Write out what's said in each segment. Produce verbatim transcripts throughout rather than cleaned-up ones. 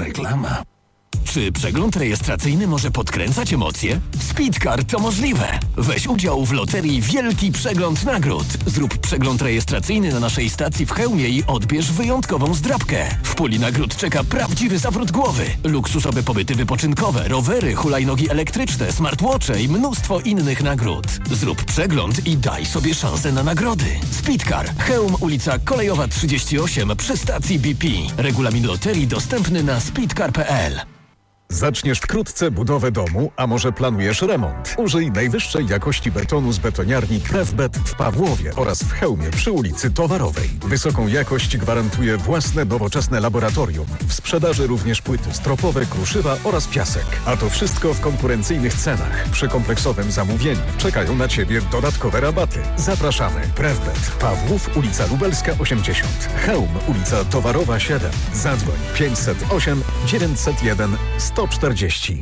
reklama. Czy przegląd rejestracyjny może podkręcać emocje? Speedcar to możliwe. Weź udział w loterii Wielki Przegląd Nagród. Zrób przegląd rejestracyjny na naszej stacji w Chełmie i odbierz wyjątkową zdrabkę. W puli nagród czeka prawdziwy zawrót głowy. Luksusowe pobyty wypoczynkowe, rowery, hulajnogi elektryczne, smartwatche i mnóstwo innych nagród. Zrób przegląd i daj sobie szansę na nagrody. Speedcar. Chełm, ulica Kolejowa trzydzieści osiem przy stacji B P. Regulamin loterii dostępny na speedcar kropka p l. Zaczniesz wkrótce budowę domu, a może planujesz remont? Użyj najwyższej jakości betonu z betoniarni Prefbet w Pawłowie oraz w Chełmie przy ulicy Towarowej. Wysoką jakość gwarantuje własne nowoczesne laboratorium. W sprzedaży również płyty stropowe, kruszywa oraz piasek. A to wszystko w konkurencyjnych cenach. Przy kompleksowym zamówieniu czekają na Ciebie dodatkowe rabaty. Zapraszamy. Prefbet. Pawłów, ulica Lubelska osiemdziesiąt. Chełm, ulica Towarowa siedem. Zadzwoń pięćset osiem dziewięćset jeden sto czterdzieści.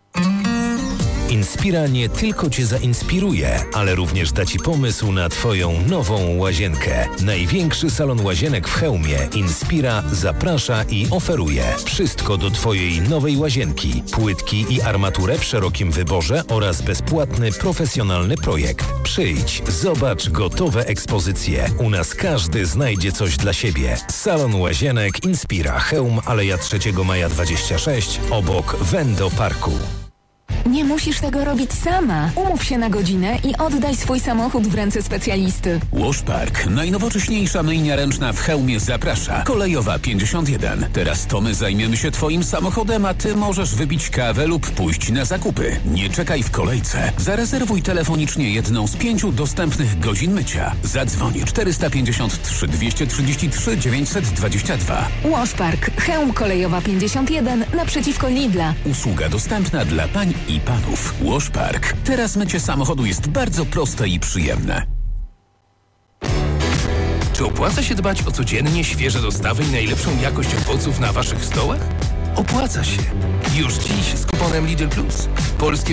Inspira nie tylko Cię zainspiruje, ale również da Ci pomysł na Twoją nową łazienkę. Największy salon łazienek w Chełmie Inspira zaprasza i oferuje wszystko do Twojej nowej łazienki. Płytki i armaturę w szerokim wyborze oraz bezpłatny, profesjonalny projekt. Przyjdź, zobacz gotowe ekspozycje. U nas każdy znajdzie coś dla siebie. Salon łazienek Inspira Chełm, Aleja trzeciego maja dwadzieścia sześć, obok Wendo Parku. Nie musisz tego robić sama. Umów się na godzinę i oddaj swój samochód w ręce specjalisty. Washpark, najnowocześniejsza myjnia ręczna w Chełmie zaprasza. Kolejowa pięćdziesiąt jeden. Teraz to my zajmiemy się Twoim samochodem, a Ty możesz wypić kawę lub pójść na zakupy. Nie czekaj w kolejce. Zarezerwuj telefonicznie jedną z pięciu dostępnych godzin mycia. Zadzwoń czterysta pięćdziesiąt trzy dwieście trzydzieści trzy dziewięćset dwadzieścia dwa. Washpark, Chełm, Kolejowa pięćdziesiąt jeden, naprzeciwko Lidla. Usługa dostępna dla pań i panów. Washpark. Teraz mycie samochodu jest bardzo proste i przyjemne. Czy opłaca się dbać o codziennie świeże dostawy i najlepszą jakość owoców na Waszych stołach? Opłaca się. Już dziś z kuponem Lidl Plus. Polskie